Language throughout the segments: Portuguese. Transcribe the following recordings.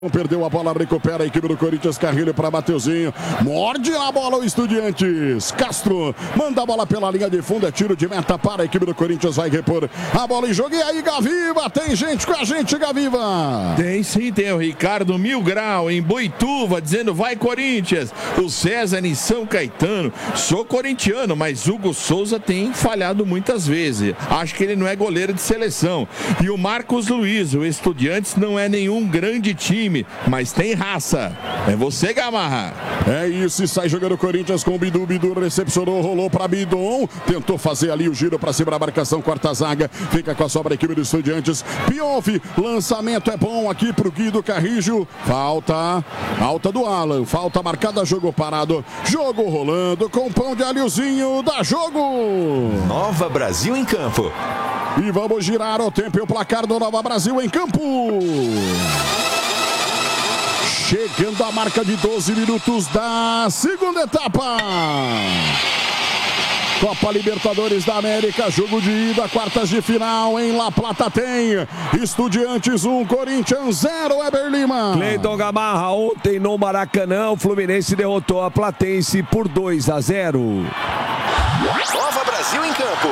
Perdeu a bola, recupera a equipe do Corinthians. Carrilho para Mateuzinho, morde a bola o Estudiantes. Castro manda a bola pela linha de fundo, é tiro de meta para a equipe do Corinthians. Vai repor a bola em jogo. E aí, Gaviva, tem gente com a gente, Gaviva? Tem sim, tem o Ricardo Mil Grau em Boituva dizendo vai Corinthians. O César em São Caetano, sou corintiano, mas Hugo Souza tem falhado muitas vezes, acho que ele não é goleiro de seleção. E o Marcos Luiz, o Estudiantes não é nenhum grande time, mas tem raça. É você, Gamarra. É isso, e sai jogando o Corinthians com o Bidu. Bidu recepcionou, rolou para Bidon, tentou fazer ali o giro para cima da marcação, quarta zaga, fica com a sobra a equipe do Estudiantes. Pionfi, lançamento é bom aqui pro Guido Carrijo. Falta do Alan, falta marcada, jogo parado, jogo rolando com pão de alhozinho, dá jogo. Nova Brasil em campo. E vamos girar o tempo e o placar do Nova Brasil em campo. Chegando a marca de 12 minutos da segunda etapa. Copa Libertadores da América, jogo de ida, quartas de final em La Plata tem Estudiantes 1, Corinthians 0, Weber Lima. Cleiton Gamarra, ontem no Maracanã, o Fluminense derrotou a Platense por 2-0. Nova Brasil em campo.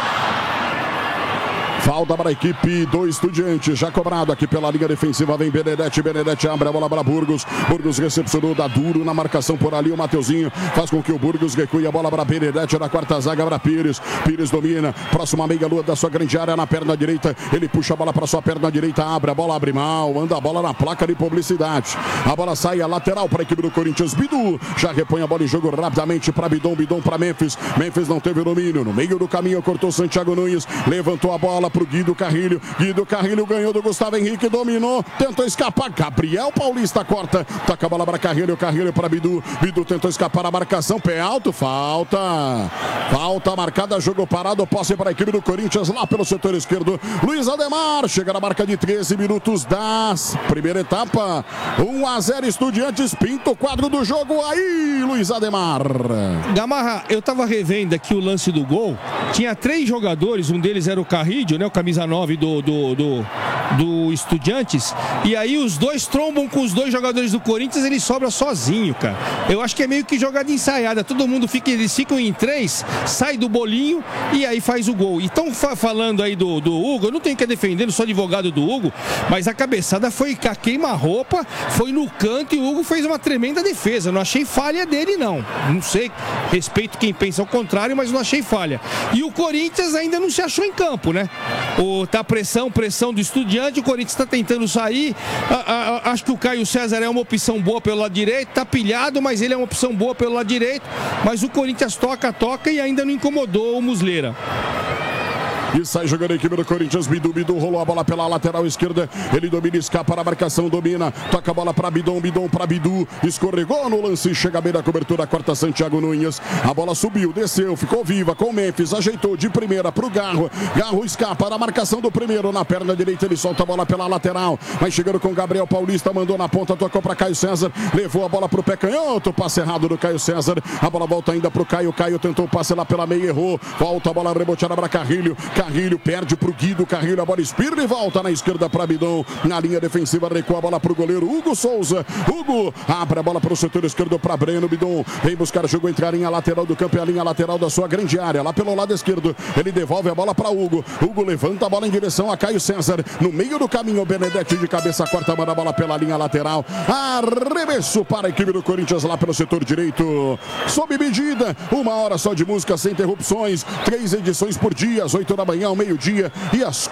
Falta para a equipe do Estudiantes, já cobrado aqui pela linha defensiva, vem Benedetti, Benedetti abre a bola para Burgos, Burgos recepcionou, dá duro na marcação por ali, o Mateuzinho faz com que o Burgos recue a bola para Benedetti, na quarta zaga para Pires, Pires domina, próxima meia-lua da sua grande área na perna direita, ele puxa a bola para sua perna direita, abre a bola, abre mal, manda a bola na placa de publicidade, a bola sai a lateral para a equipe do Corinthians, Bidu, já repõe a bola em jogo rapidamente para Bidon, Bidon para Memphis, Memphis não teve o domínio, no meio do caminho cortou Santiago Nunes, levantou a bola pro Guido Carrilho, Guido Carrilho ganhou do Gustavo Henrique, dominou, tentou escapar, Gabriel Paulista corta, toca a bola para Carrilho, Carrilho para Bidu, Bidu tentou escapar a marcação, pé alto, falta marcada, jogo parado, posse para a equipe do Corinthians lá pelo setor esquerdo, Luiz Ademar, chega na marca de 13 minutos da primeira etapa, 1-0 Estudiantes, pinta o quadro do jogo aí, Luiz Ademar. Gamarra, eu tava revendo aqui o lance do gol, tinha 3 jogadores, um deles era o Carrilho, né, o camisa 9 do Estudiantes, e aí os dois trombam com os 2 jogadores do Corinthians, ele sobra sozinho, cara. Eu acho que é meio que jogada ensaiada, todo mundo eles ficam em 3, sai do bolinho e aí faz o gol. E estão falando aí do Hugo, eu não tenho que defender, não sou advogado do Hugo, mas a cabeçada foi a queima-roupa, foi no canto e o Hugo fez uma tremenda defesa, não achei falha dele não sei, respeito quem pensa ao contrário, mas não achei falha. E o Corinthians ainda não se achou em campo, né? Tá pressão do Estudiante, o Corinthians está tentando sair, acho que o Caio César é uma opção boa pelo lado direito, tá pilhado, mas ele é uma opção boa pelo lado direito, mas o Corinthians toca e ainda não incomodou o Muslera. E sai jogando a equipe do Corinthians, Bidu rolou a bola pela lateral esquerda, ele domina, escapa na marcação, domina, toca a bola para Bidon para Bidu, escorregou no lance, chega bem na cobertura, corta Santiago Nunes, a bola subiu, desceu, ficou viva com o Memphis, ajeitou de primeira pro Garro, Garro escapa na marcação do primeiro, na perna direita ele solta a bola pela lateral, vai chegando com Gabriel Paulista, mandou na ponta, tocou para Caio César, levou a bola pro pé canhoto, passe errado do Caio César, a bola volta ainda pro Caio tentou o passe lá pela meia, errou, volta a bola reboteada para Carrilho perde pro Guido, Carrilho, a bola espirra e volta na esquerda para Bidon, na linha defensiva recua a bola pro goleiro Hugo Souza, Hugo abre a bola para o setor esquerdo para Breno, Bidon vem buscar, jogou entre a linha lateral do campo e a linha lateral da sua grande área, lá pelo lado esquerdo, ele devolve a bola para Hugo levanta a bola em direção a Caio César, no meio do caminho, Benedetti de cabeça, corta, manda a bola pela linha lateral, arremesso para a equipe do Corinthians lá pelo setor direito, sob medida, 1 hora só de música sem interrupções, 3 edições por dia, às 8 da manhã, ao meio-dia e às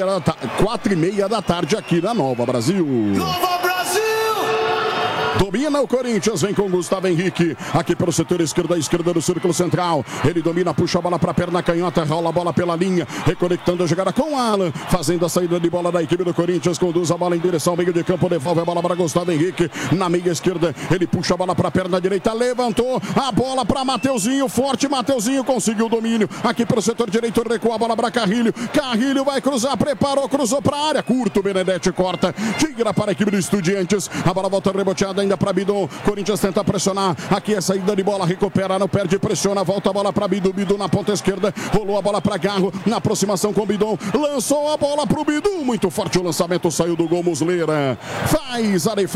4h30 da tarde aqui na Nova Brasil. Nova Brasil! Domina o Corinthians, vem com Gustavo Henrique, aqui pelo setor esquerdo, à esquerda do círculo central, ele domina, puxa a bola para a perna canhota, rola a bola pela linha, reconectando a jogada com o Alan, fazendo a saída de bola da equipe do Corinthians, conduz a bola em direção ao meio de campo, devolve a bola para Gustavo Henrique, na meia esquerda, ele puxa a bola para a perna direita, levantou a bola para Mateuzinho, forte Mateuzinho, conseguiu o domínio, aqui pelo setor direito, recua a bola para Carrilho, Carrilho vai cruzar, preparou, cruzou para a área, curto, Benedetti corta, tira para a equipe do Estudiantes, a bola volta reboteada ainda para Bidon. Corinthians tenta pressionar. Aqui é saída de bola, recupera, não perde, pressiona, volta a bola para Bidu. Bidu na ponta esquerda, rolou a bola para Garro, na aproximação com Bidon, lançou a bola para o Bidu. Muito forte o lançamento, saiu do gol Muslera. Faz a defesa.